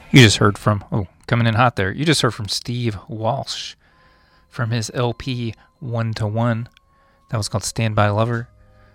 You just heard from, coming in hot there. You just heard from Steve Walsh from his LP 1 to 1. That was called Stand By Lover.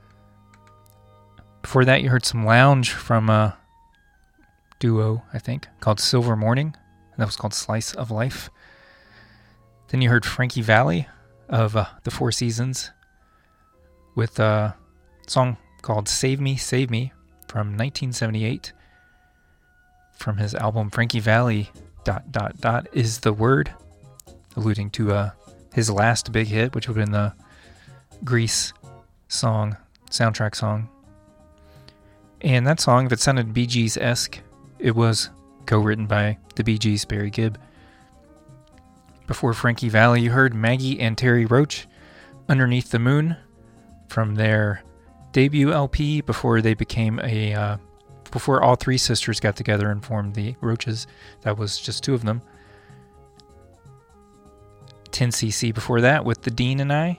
Before that, you heard some lounge from a duo, I think, called Silver Morning. That was called Slice of Life. Then you heard Frankie Valli of the Four Seasons with a song called Save Me, Save Me from 1978 from his album Frankie Valli ... is the word, alluding to his last big hit, which would have been the Grease song, soundtrack song. And that song, if it sounded Bee Gees-esque, it was co-written by the Bee Gees' Barry Gibb. Before Frankie Valli, you heard Maggie and Terry Roach, Underneath the Moon, from their debut LP before they became before all three sisters got together and formed the Roaches. That was just two of them. 10cc before that with The Dean and I,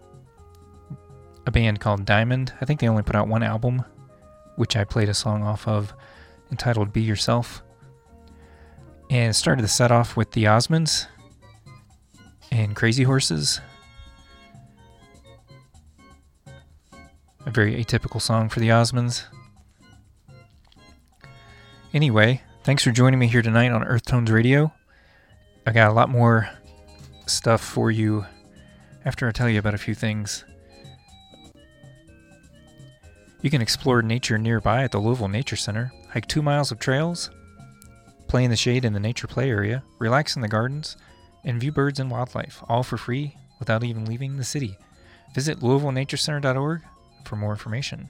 a band called Diamond. I think they only put out one album, which I played a song off of entitled Be Yourself. And started the set off with The Osmonds and Crazy Horses. A very atypical song for The Osmonds. Anyway, thanks for joining me here tonight on Earth Tones Radio. I got a lot more stuff for you after I tell you about a few things. You can explore nature nearby at the Louisville Nature Center, hike 2 miles of trails, play in the shade in the nature play area, relax in the gardens, and view birds and wildlife, all for free without even leaving the city. Visit LouisvilleNatureCenter.org for more information.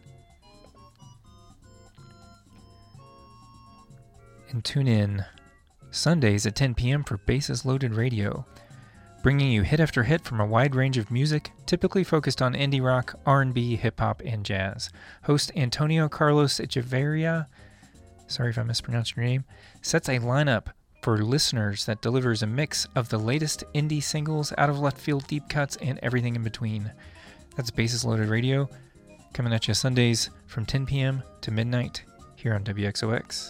And tune in Sundays at 10 p.m. for Bases Loaded Radio, bringing you hit after hit from a wide range of music, typically focused on indie rock, R&B, hip-hop, and jazz. Host Antonio Carlos Echeverria, sorry if I mispronounced your name, sets a lineup for listeners that delivers a mix of the latest indie singles, out-of-left-field deep cuts, and everything in between. That's Bases Loaded Radio, coming at you Sundays from 10 p.m. to midnight here on WXOX.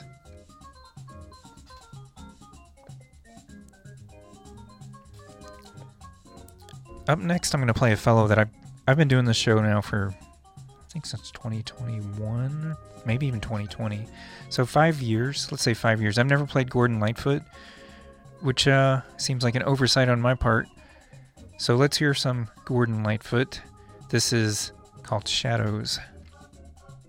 Up next, I'm going to play a fellow that I've been doing this show now for, I think, since 2021, maybe even 2020. So 5 years, let's say 5 years. I've never played Gordon Lightfoot, which seems like an oversight on my part. So let's hear some Gordon Lightfoot. This is called Shadows.